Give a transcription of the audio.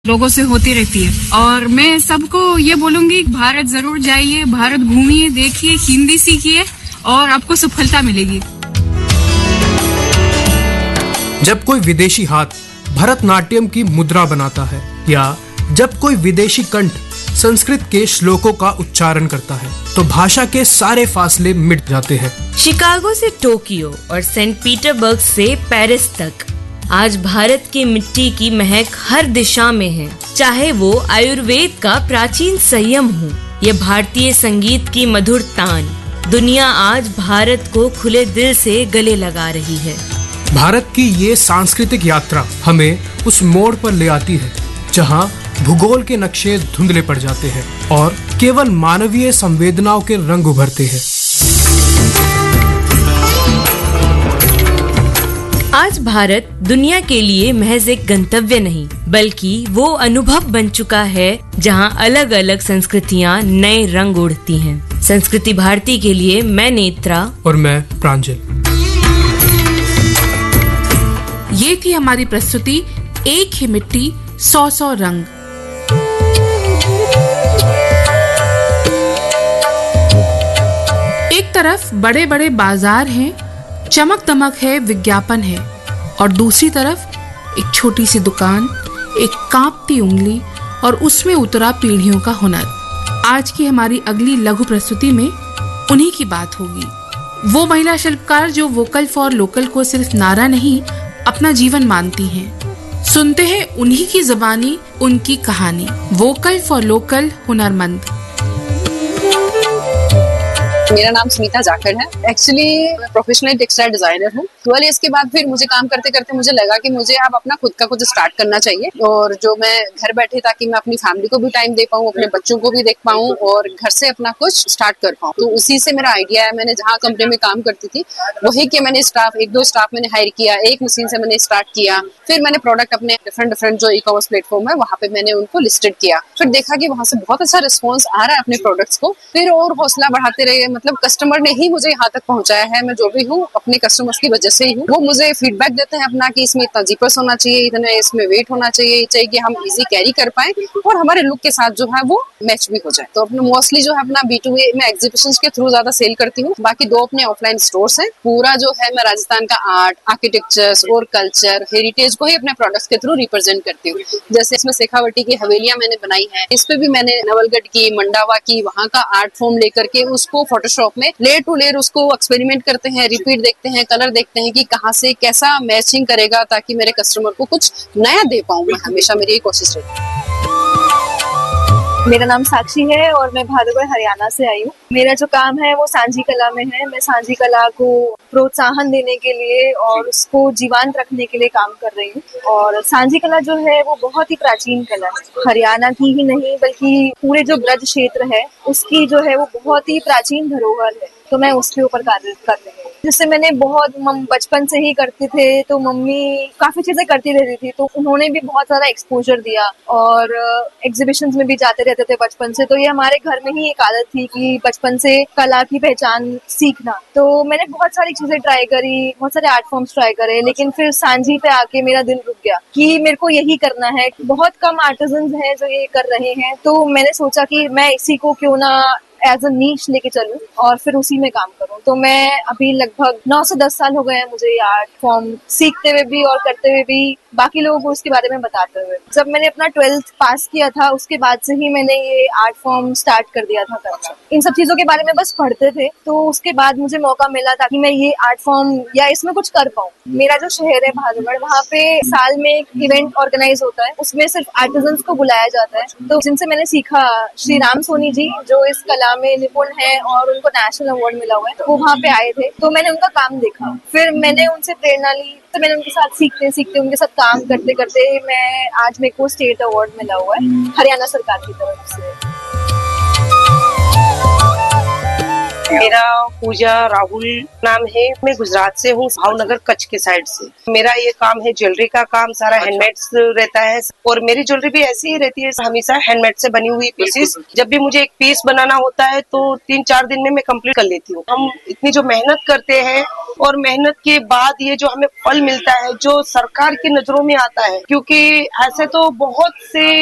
लोगों से होती रहती है और मैं सबको ये बोलूंगी, भारत जरूर जाइए, भारत घूमिए, देखिए, हिंदी सीखिए और आपको सफलता मिलेगी। जब कोई विदेशी हाथ भरतनाट्यम की मुद्रा बनाता है या जब कोई विदेशी कंठ संस्कृत के श्लोकों का उच्चारण करता है तो भाषा के सारे फासले मिट जाते हैं। शिकागो से टोक्यो और सेंट पीटरबर्ग से पेरिस तक आज भारत की मिट्टी की महक हर दिशा में है। चाहे वो आयुर्वेद का प्राचीन संयम हो या भारतीय संगीत की मधुर तान, दुनिया आज भारत को खुले दिल से गले लगा रही है। भारत की ये सांस्कृतिक यात्रा हमें उस मोड़ पर ले आती है जहां भूगोल के नक्शे धुंधले पड़ जाते हैं और केवल मानवीय संवेदनाओं के रंग उभरते हैं। आज भारत दुनिया के लिए महज एक गंतव्य नहीं बल्कि वो अनुभव बन चुका है जहां अलग अलग संस्कृतियां नए रंग ओढ़ती हैं। संस्कृति भारती के लिए मैं नेत्रा और मैं प्रांजल। ये थी हमारी प्रस्तुति एक ही मिट्टी 100 रंग। एक तरफ बड़े बड़े बाजार हैं, चमक दमक है, विज्ञापन है, और दूसरी तरफ एक छोटी सी दुकान, एक कांपती उंगली और उसमें उतरा पीढ़ियों का हुनर। आज की हमारी अगली लघु प्रस्तुति में उन्हीं की बात होगी। वो महिला शिल्पकार जो वोकल फॉर लोकल को सिर्फ नारा नहीं अपना जीवन मानती हैं। सुनते हैं उन्हीं की ज़बानी, उनकी कहानी। वोकल फॉर लोकल हुनरमंद। मेरा नाम स्मिता जाखड़ है। एक्चुअली प्रोफेशनल टेक्सटाइल डिजाइनर हूँ। 12 इयर्स के बाद फिर मुझे काम करते करते मुझे लगा कि मुझे अब अपना खुद का कुछ स्टार्ट करना चाहिए और जो मैं घर बैठे ताकि मैं अपनी फैमिली को भी टाइम दे पाऊँ, अपने बच्चों को भी देख पाऊँ और घर से अपना कुछ स्टार्ट कर पाऊँ। तो उसी से मेरा आइडिया है। मैंने जहाँ कंपनी में काम करती थी वही के मैंने एक दो स्टाफ मैंने हायर किया, एक मशीन से मैंने स्टार्ट किया। फिर मैंने प्रोडक्ट अपने डिफरेंट जो ई कॉमर्स प्लेटफॉर्म है वहाँ पे मैंने उनको लिस्टेड किया। फिर देखा कि वहाँ से बहुत अच्छा रिस्पॉन्स आ रहा है अपने प्रोडक्ट्स को। फिर और हौसला बढ़ाते रहे। मतलब कस्टमर ने ही मुझे यहाँ तक पहुँचाया है। मैं जो भी हूँ अपने कस्टमर्स की वजह से ही हूँ। वो मुझे फीडबैक देते हैं अपना कि इसमें इतना जीपर्स होना चाहिए, इतना इसमें वेट होना चाहिए कि हम इजी कैरी कर पाए और हमारे लुक के साथ जो है वो मैच भी हो जाए। तो अपने मोस्टली जो है अपना B2B मैं एग्जीबिशंस के थ्रू ज्यादा सेल करती हूँ। बाकी 2 अपने ऑफलाइन स्टोर्स हैं। पूरा जो है मैं राजस्थान का आर्ट, आर्किटेक्चर्स और कल्चर, हेरिटेज को ही अपने प्रोडक्ट्स के थ्रू रिप्रेजेंट करती हूँ। जैसे इसमें शेखावटी की हवेलियां मैंने बनाई है, इस पे भी मैंने नवलगढ़ की, मंडावा की, वहाँ का आर्ट फॉर्म लेकर के उसको फोटोशॉप में लेयर टू लेयर उसको एक्सपेरिमेंट करते हैं, रिपीट देखते हैं, कलर देखते हैं कि कहाँ से कैसा मैचिंग करेगा ताकि मेरे कस्टमर को कुछ नया दे पाऊँ। मैं हमेशा मेरी ये कोशिश रहती है। मेरा नाम साक्षी है और मैं भादुगढ़ हरियाणा से आई हूँ। मेरा जो काम है वो सांझी कला में है। मैं सांझी कला को प्रोत्साहन देने के लिए और उसको जीवंत रखने के लिए काम कर रही हूँ। और सांझी कला जो है वो बहुत ही प्राचीन कला है। हरियाणा की ही नहीं बल्कि पूरे जो ब्रज क्षेत्र है उसकी जो है वो बहुत ही प्राचीन धरोहर है। तो मैं उसके ऊपर कार्य कर रही हूँ। जिससे मैंने बहुत बचपन से ही करते थे तो मम्मी काफी चीजें करती रहती थी तो उन्होंने भी बहुत सारा एक्सपोजर दिया और एग्जीबिशंस में भी जाते रहते थे बचपन से। तो ये हमारे घर में ही एक आदत थी कि बचपन से कला की पहचान सीखना। तो मैंने बहुत सारी चीजें ट्राई करी, बहुत सारे आर्ट फॉर्म्स ट्राई करे, लेकिन फिर सांझी पे आके मेरा दिल रुक गया कि मेरे को यही करना है। बहुत कम आर्टिजन्स हैं जो ये कर रहे हैं तो मैंने सोचा कि मैं इसी को क्यों ना एज अ नीश लेके चलूं और फिर उसी में काम करूं। तो मैं अभी लगभग 9 से 10 साल हो गए हैं मुझे ये आर्ट फॉर्म सीखते हुए भी और करते हुए भी, बाकी लोगों को उसके बारे में बताते हुए। जब मैंने अपना 12th पास किया था उसके बाद से ही मैंने ये आर्ट फॉर्म स्टार्ट कर दिया था करना। इन सब चीजों के बारे में बस पढ़ते थे तो उसके बाद मुझे मौका मिला ताकि मैं ये आर्ट फॉर्म या इसमें कुछ कर पाऊँ। मेरा जो शहर है भादुगढ़, वहाँ पे साल में एक इवेंट ऑर्गेनाइज होता है, उसमें सिर्फ आर्टिजन्स को बुलाया जाता है। तो जिनसे मैंने सीखा, श्री राम सोनी जी जो इस कला में निपुण है और उनको नेशनल अवार्ड मिला हुआ है, तो वो वहाँ पे आए थे। तो मैंने उनका काम देखा, फिर मैंने उनसे प्रेरणा ली। तो मैंने उनके साथ सीखते उनके साथ काम करते करते मैं आज मेरे को स्टेट अवार्ड मिला हुआ है हरियाणा सरकार की तरफ से। मेरा पूजा राहुल नाम है। मैं गुजरात से हूँ, भावनगर कच्छ के साइड से। मेरा ये काम है ज्वेलरी का काम, सारा हैंडमेड रहता है और मेरी ज्वेलरी भी ऐसी ही रहती है, हमेशा हैंडमेड से बनी हुई पीसेस। जब भी मुझे एक पीस बनाना होता है तो 3-4 दिन में मैं कंप्लीट कर लेती हूँ। हम इतनी जो मेहनत करते हैं और मेहनत के बाद ये जो हमें फल मिलता है, जो सरकार की नजरों में आता है, क्योंकि ऐसे तो बहुत से